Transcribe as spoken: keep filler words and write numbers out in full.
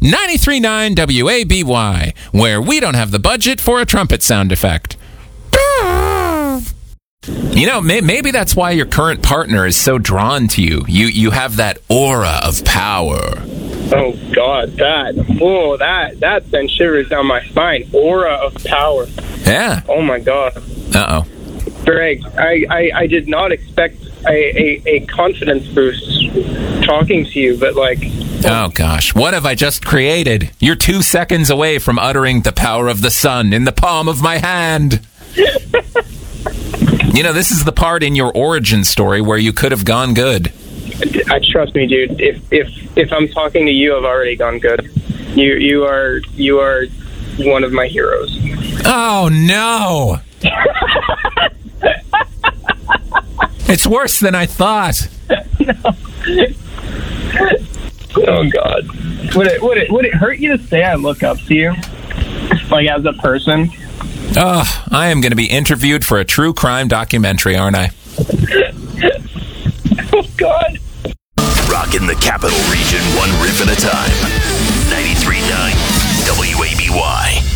ninety-three point nine W A B Y, where we don't have the budget for a trumpet sound effect. You know, may- maybe that's why your current partner is so drawn to you. You you have that aura of power. Oh, God, that, oh, that, that sends shivers down my spine. Aura of power. Yeah. Oh, my God. Uh-oh. Greg, I, I, I did not expect a, a, a confidence boost talking to you, but, like... Oh, gosh. What have I just created? You're two seconds away from uttering the power of the sun in the palm of my hand. You know, this is the part in your origin story where you could have gone good. I trust me, dude. If if if I'm talking to you, I've already gone good. You you are you are one of my heroes. Oh no! It's worse than I thought. No. Oh God! Would it would it would it hurt you to say I look up to you, like as a person? Oh, I am going to be interviewed for a true crime documentary, aren't I? Oh God! Rockin' the capital region one riff at a time. ninety-three point nine W A B Y.